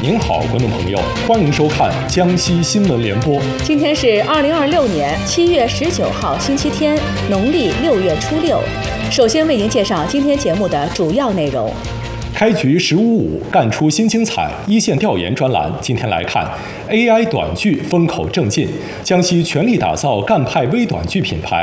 您好，观众朋友，欢迎收看江西新闻联播。 今天是2026年7月19号，星期天，农历6月初6。首先为您介绍今天节目的主要内容。 开局1055，干出新精彩。一线调研专栏，今天来看 AI 短剧风口正劲，江西全力打造干派微短剧品牌。